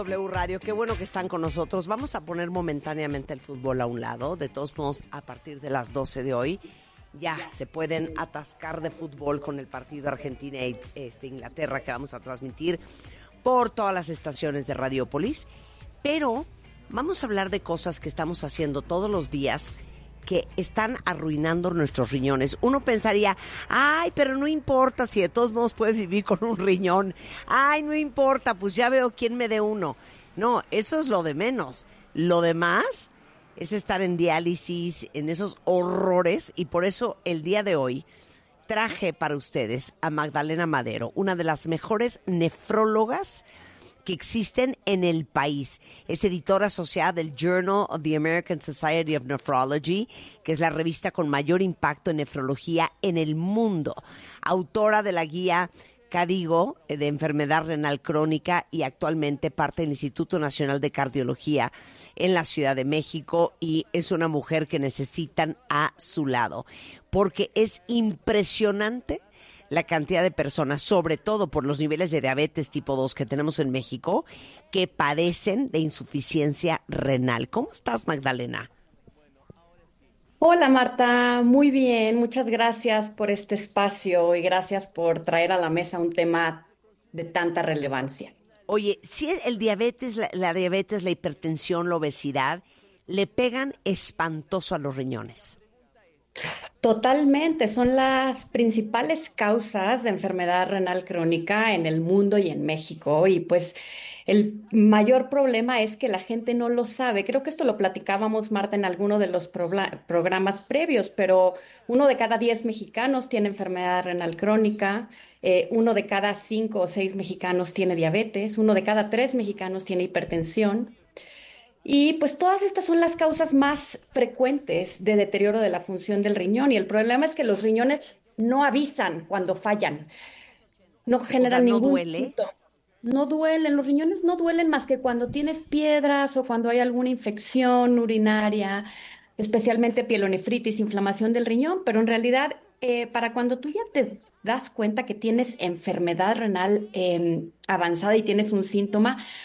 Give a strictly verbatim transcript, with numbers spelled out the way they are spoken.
W Radio, qué bueno que están con nosotros. Vamos a poner momentáneamente el fútbol a un lado. De todos modos, a partir de las doce de hoy, ya se pueden atascar de fútbol con el partido Argentina e este, Inglaterra que vamos a transmitir por todas las estaciones de Radiopolis. Pero vamos a hablar de cosas que estamos haciendo todos los días que están arruinando nuestros riñones. Uno pensaría, ay, pero no importa si de todos modos puedes vivir con un riñón. Ay, no importa, pues ya veo quién me dé uno. No, eso es lo de menos. Lo demás es estar en diálisis, en esos horrores, y por eso el día de hoy traje para ustedes a Magdalena Madero, una de las mejores nefrólogas que existen en el país. Es editora asociada del Journal of the American Society of Nephrology, que es la revista con mayor impacto en nefrología en el mundo. Autora de la guía CADIGO de enfermedad renal crónica y actualmente parte del Instituto Nacional de Cardiología en la Ciudad de México, y es una mujer que necesitan a su lado porque es impresionante la cantidad de personas, sobre todo por los niveles de diabetes tipo dos que tenemos en México, que padecen de insuficiencia renal. ¿Cómo estás, Magdalena? Hola Marta, muy bien, muchas gracias por este espacio y gracias por traer a la mesa un tema de tanta relevancia. Oye, si el diabetes, la, la diabetes, la hipertensión, la obesidad, le pegan espantoso a los riñones. Totalmente, son las principales causas de enfermedad renal crónica en el mundo y en México. Y pues el mayor problema es que la gente no lo sabe. Creo que esto lo platicábamos, Marta, en alguno de los probla- programas previos, pero uno de cada diez mexicanos tiene enfermedad renal crónica, eh, uno de cada cinco o seis mexicanos tiene diabetes, uno de cada tres mexicanos tiene hipertensión. Y pues todas estas son las causas más frecuentes de deterioro de la función del riñón, y el problema es que los riñones no avisan cuando fallan, no O sea, generan no ningún duele. síntoma, no duelen, los riñones no duelen más que cuando tienes piedras o cuando hay alguna infección urinaria, especialmente pielonefritis, inflamación del riñón, pero en realidad eh, para cuando tú ya te das cuenta que tienes enfermedad renal em, avanzada y tienes un síntoma,